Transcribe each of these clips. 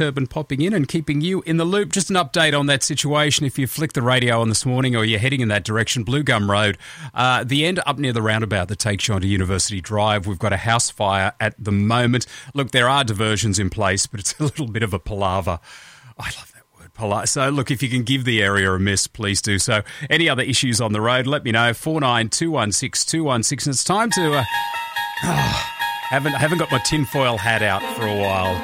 Turpin popping in and keeping you in the loop. Just an update on that situation. If you flick the radio on this morning or you're heading in that direction, Blue Gum Road, the end up near the roundabout that takes you onto University Drive, we've got a house fire at the moment. Look, there are diversions in place, but it's a little bit of a palaver. I love that word, palaver. So, look, if you can give the area a miss, please do so. Any other issues on the road, let me know. 49216216. And it's time to... haven't got my tinfoil hat out for a while.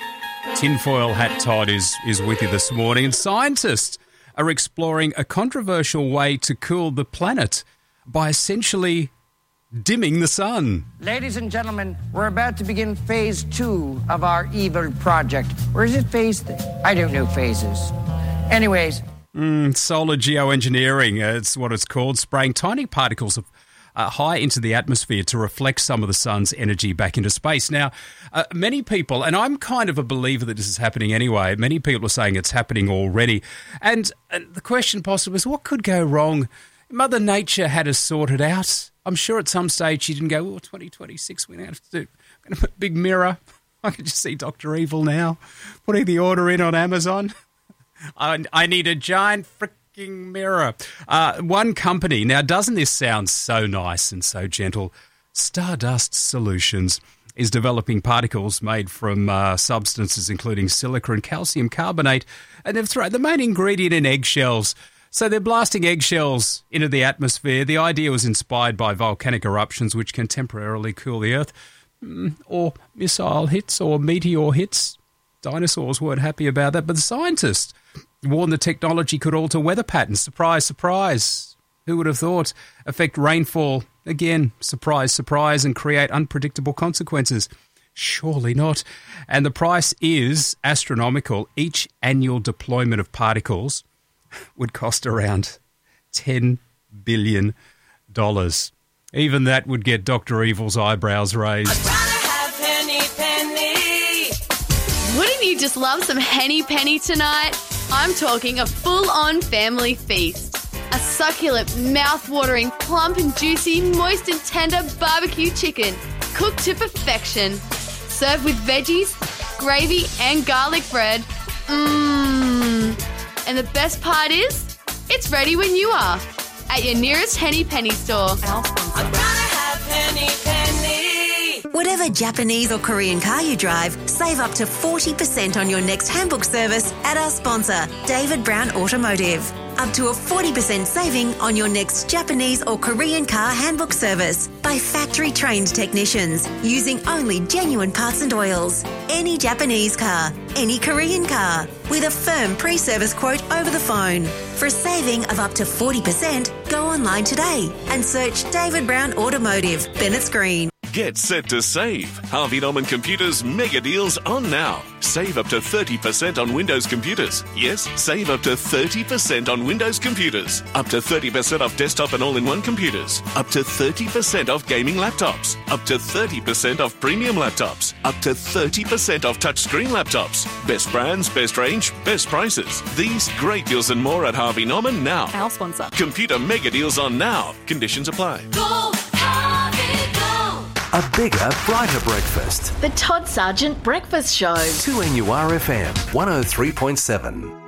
Tinfoil hat Todd is with you this morning. And scientists are exploring a controversial way to cool the planet by essentially dimming the sun. Ladies and gentlemen, we're about to begin phase 2 of our evil project. Or is it phase... I don't know phases. Anyways... Solar geoengineering, it's what it's called, spraying tiny particles of high into the atmosphere to reflect some of the sun's energy back into space. Now, many people, and I'm kind of a believer that this is happening anyway, many people are saying it's happening already. And the question possibly is, what could go wrong? Mother Nature had us sorted out. I'm sure at some stage she didn't go, 2026, we're going to put a big mirror. I can just see Dr. Evil now putting the order in on Amazon. I need a giant mirror. One company, now doesn't this sound so nice and so gentle? Stardust Solutions is developing particles made from substances including silica and calcium carbonate, and they've thrown the main ingredient in eggshells. So they're blasting eggshells into the atmosphere. The idea was inspired by volcanic eruptions, which can temporarily cool the Earth, or missile hits or meteor hits. Dinosaurs weren't happy about that, but the scientists warned the technology could alter weather patterns. Surprise, surprise. Who would have thought? Affect rainfall. Again, surprise, surprise, and create unpredictable consequences. Surely not. And the price is astronomical. Each annual deployment of particles would cost around $10 billion. Even that would get Dr. Evil's eyebrows raised. Wouldn't you just love some Henny Penny tonight? I'm talking a full-on family feast. A succulent, mouth-watering, plump and juicy, moist and tender barbecue chicken, cooked to perfection. Served with veggies, gravy and garlic bread. And the best part is, it's ready when you are. At your nearest Henny Penny store. I'd rather have Henny Penny. Whatever Japanese or Korean car you drive, save up to 40% on your next handbook service at our sponsor, David Brown Automotive. Up to a 40% saving on your next Japanese or Korean car handbook service by factory-trained technicians using only genuine parts and oils. Any Japanese car, any Korean car, with a firm pre-service quote over the phone. For a saving of up to 40%, go online today and search David Brown Automotive, Bennett's Green. Get set to save. Harvey Norman Computers mega deals on now. Save up to 30% on Windows computers. Yes, save up to 30% on Windows computers. Up to 30% off desktop and all-in-one computers. Up to 30% off gaming laptops. Up to 30% off premium laptops. Up to 30% off touchscreen laptops. Best brands, best range, best prices. These great deals and more at Harvey Norman now. Our sponsor. Computer mega deals on now. Conditions apply. Go, Harvey, go! A bigger, brighter breakfast. The Todd Sargent Breakfast Show. 2NURFM 103.7.